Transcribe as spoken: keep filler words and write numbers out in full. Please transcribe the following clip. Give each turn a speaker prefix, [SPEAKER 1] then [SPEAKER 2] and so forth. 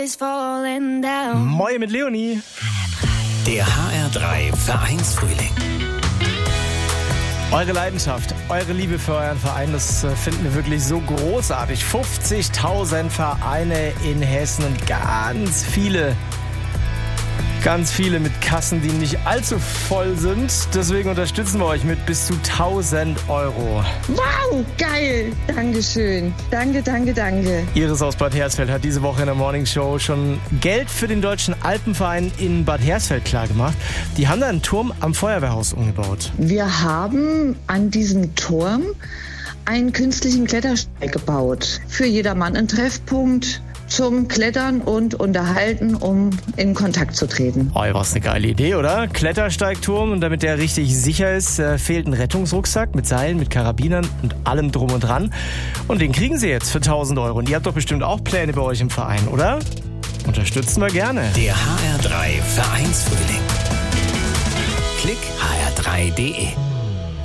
[SPEAKER 1] Moin mit Leonie.
[SPEAKER 2] Der H R drei Vereinsfrühling.
[SPEAKER 1] Eure Leidenschaft, eure Liebe für euren Verein, das finden wir wirklich so großartig. fünfzigtausend Vereine in Hessen und ganz viele, ganz viele mit Kassen, die nicht allzu voll sind. Deswegen unterstützen wir euch mit bis zu tausend Euro.
[SPEAKER 3] Wow, geil. Dankeschön. Danke, danke, danke.
[SPEAKER 1] Iris aus Bad Hersfeld hat diese Woche in der Morning Show schon Geld für den Deutschen Alpenverein in Bad Hersfeld klargemacht. Die haben da einen Turm am Feuerwehrhaus umgebaut.
[SPEAKER 3] Wir haben an diesem Turm einen künstlichen Klettersteig gebaut. Für jedermann ein Treffpunkt zum Klettern und Unterhalten, um in Kontakt zu treten.
[SPEAKER 1] Oh, was eine geile Idee, oder? Klettersteigturm, und damit der richtig sicher ist, äh, fehlt ein Rettungsrucksack mit Seilen, mit Karabinern und allem drum und dran. Und den kriegen Sie jetzt für tausend Euro. Und ihr habt doch bestimmt auch Pläne bei euch im Verein, oder? Unterstützen wir gerne.
[SPEAKER 2] Der H R drei Vereinsfrühling. Klick h r drei punkt d e